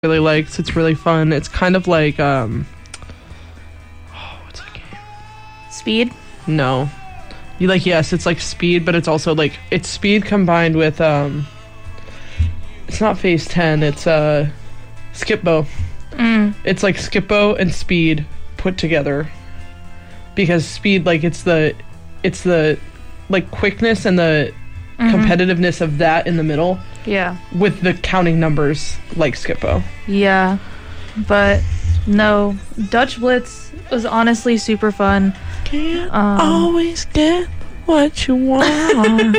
really liked. It's really fun. It's kind of like what's that game? Speed? No. Yes, it's like Speed, but it's also like it's Speed combined with it's not Phase 10, it's Skip-Bo. It's like Skip-Bo and Speed put together. Because Speed, like it's the like quickness and the competitiveness of that in the middle. Yeah. With the counting numbers like Skip-Bo. Yeah. But no, Dutch Blitz was honestly super fun. Can't always get what you want.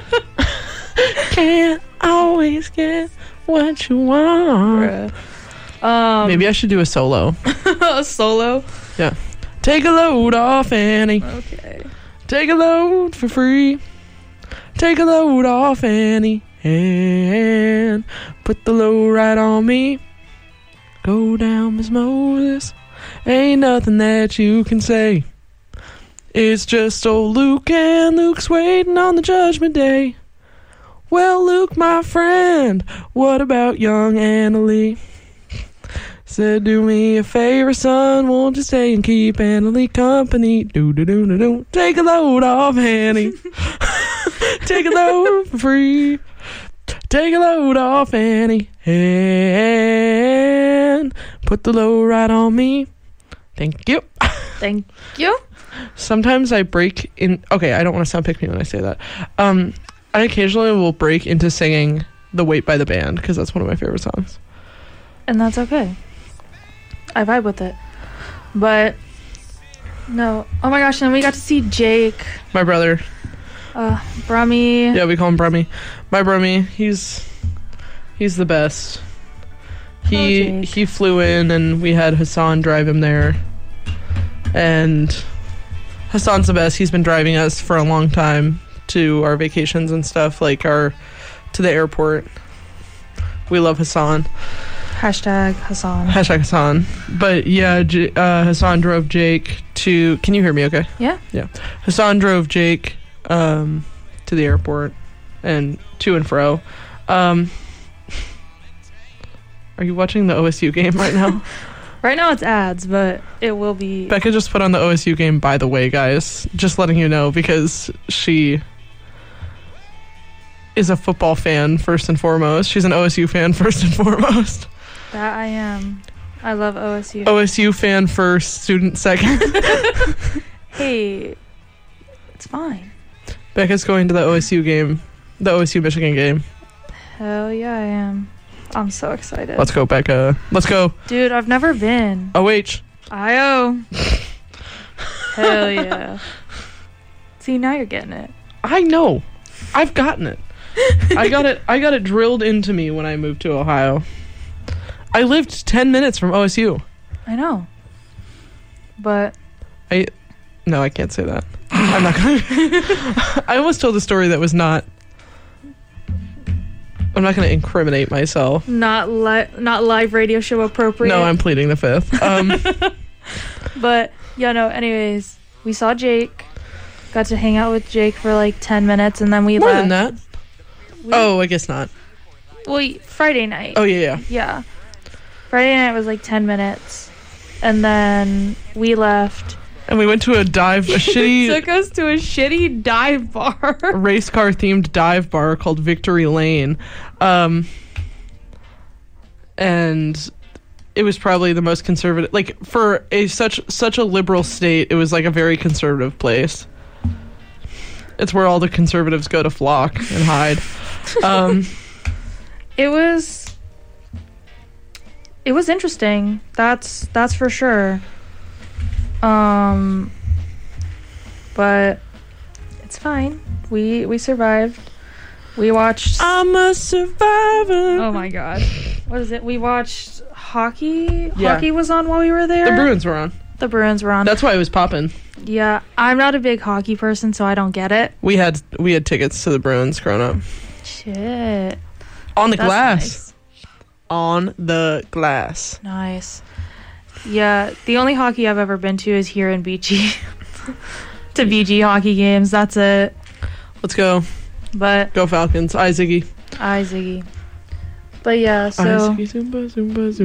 Can't always get what you want. Maybe I should do a solo. A solo? Yeah. Take a load off Annie. Okay. Take a load for free. Take a load off Annie. And put the load right on me. Go down, Miss Moses. Ain't nothing that you can say. It's just old Luke, and Luke's waiting on the judgment day. Well, Luke, my friend, what about young Annalie? Said, do me a favor, son, won't you stay and keep Annalie company? Do. Take a load off Annie. Take a load for free. Take a load off Annie. And put the load right on me. Thank you. Thank you. Sometimes I break in... Okay, I don't want to sound pick me when I say that. I occasionally will break into singing The Wait by the Band, because that's one of my favorite songs. And that's okay. I vibe with it. But, no. Oh my gosh, and we got to see Jake. My brother. Brummy. Yeah, we call him Brummy. My Brummy, he's the best. He flew in, and we had Hassan drive him there. And Hassan's the best. He's been driving us for a long time to our vacations and stuff, like to the airport. We love Hassan. Hashtag Hassan. Hashtag Hassan. But yeah, Hassan drove Jake to... Can you hear me okay? Yeah. Yeah. Hassan drove Jake to the airport and to and fro. Are you watching the OSU game right now? Right now it's ads, but it will be... Becca just put on the OSU game, by the way, guys. Just letting you know, because she is a football fan first and foremost. She's an OSU fan first and foremost. That I am. I love OSU. OSU fan first, student second. Hey, it's fine. Becca's going to the OSU game, the OSU Michigan game. Hell yeah, I am. I'm so excited. Let's go, Becca. Let's go. Dude, I've never been. OH. I-O. Hell yeah. See, now you're getting it. I know. I've gotten it. I got it drilled into me when I moved to Ohio. I lived 10 minutes from OSU. I know. But... No, I can't say that. I'm not going to... I almost told a story that was not... I'm not going to incriminate myself. Not live radio show appropriate. No, I'm pleading the fifth. But, yeah, no, anyways, we saw Jake. Got to hang out with Jake for like 10 minutes, and then we More left. than that. I guess not. Well, Friday night. Oh, yeah. Yeah. Friday night was like 10 minutes. And then we left. And we went to a shitty... took us to a shitty dive bar. Race car themed dive bar called Victory Lane. And it was probably the most conservative, like for such a liberal state, it was like a very conservative place. It's where all the conservatives go to flock and hide. It was interesting. That's for sure. But it's fine. We survived. We watched... I'm a survivor. Oh my god. What is it? We watched hockey. Yeah. Hockey was on while we were there. The Bruins were on. That's why it was popping. Yeah, I'm not a big hockey person, so I don't get it. We had tickets to the Bruins growing up. Shit. On the That's glass. Nice. On the glass. Nice. Yeah, the only hockey I've ever been to is here in BG. To BG hockey games, that's it. Let's go. But Go Falcons. Aye, Ziggy. Aye, Ziggy. But yeah, so. Ice Zumba, Zumba,